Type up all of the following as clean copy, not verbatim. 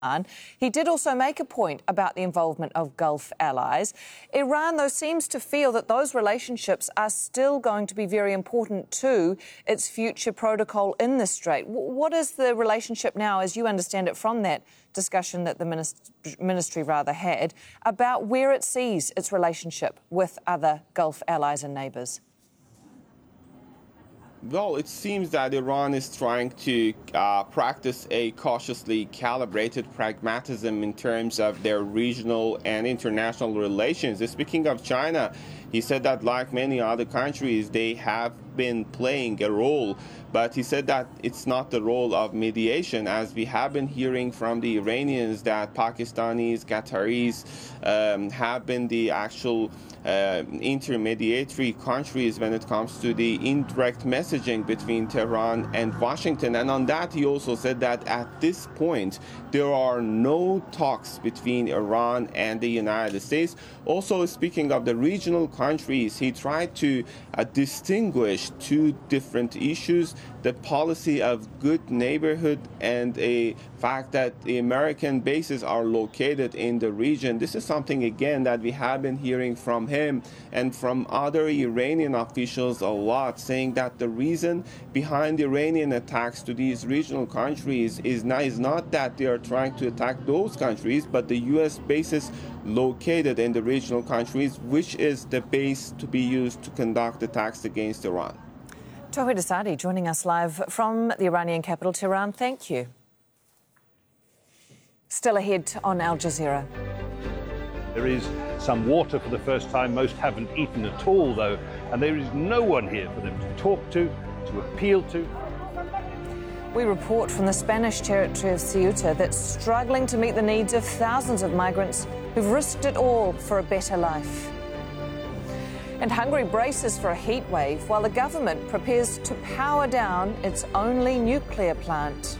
He did also make a point about the involvement of Gulf allies. Iran, though, seems to feel that those relationships are still going to be very important to its future protocol in the Strait. What is the relationship now, as you understand it from that discussion that the ministry had, about where it sees its relationship with other Gulf allies and neighbours? Well, it seems that Iran is trying to practice a cautiously calibrated pragmatism in terms of their regional and international relations. Speaking of China, he said that like many other countries, they have been playing a role, but he said that it's not the role of mediation, as we have been hearing from the Iranians that Pakistanis, Qataris have been the actual intermediary countries when it comes to the indirect messaging between Tehran and Washington. And on that, he also said that at this point, there are no talks between Iran and the United States. Also, speaking of the regional countries, he tried to distinguish two different issues: the policy of good neighborhood and a fact that the American bases are located in the region. This is something, again, that we have been hearing from him and from other Iranian officials a lot, saying that the reason behind Iranian attacks to these regional countries is not that they are trying to attack those countries, but the U.S. bases located in the regional countries, which is the base to be used to conduct attacks against Iran. Tawhid Asadi joining us live from the Iranian capital, Tehran. Thank you. Still ahead on Al Jazeera. There is some water for the first time. Most haven't eaten at all, though, and there is no one here for them to talk to appeal to. We report from the Spanish territory of Ceuta that's struggling to meet the needs of thousands of migrants who've risked it all for a better life. And Hungary braces for a heat wave while the government prepares to power down its only nuclear plant.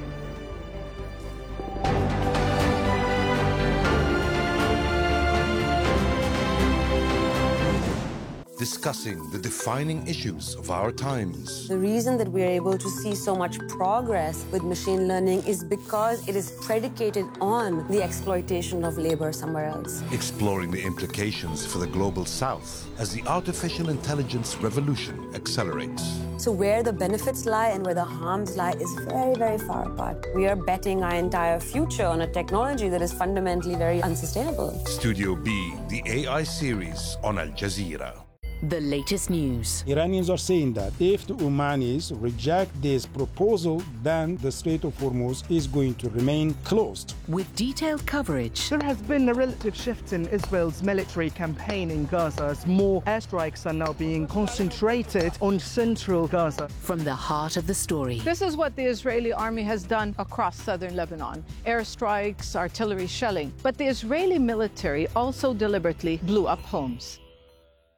Discussing the defining issues of our times. The reason that we're able to see so much progress with machine learning is because it is predicated on the exploitation of labor somewhere else. Exploring the implications for the global south as the artificial intelligence revolution accelerates. So where the benefits lie and where the harms lie is very, very far apart. We are betting our entire future on a technology that is fundamentally very unsustainable. Studio B, the AI series on Al Jazeera. The latest news. Iranians are saying that if the Omanis reject this proposal, then the Strait of Hormuz is going to remain closed. With detailed coverage. There has been a relative shift in Israel's military campaign in Gaza as more airstrikes are now being concentrated on central Gaza. From the heart of the story. This is what the Israeli army has done across southern Lebanon. Airstrikes, artillery shelling. But the Israeli military also deliberately blew up homes.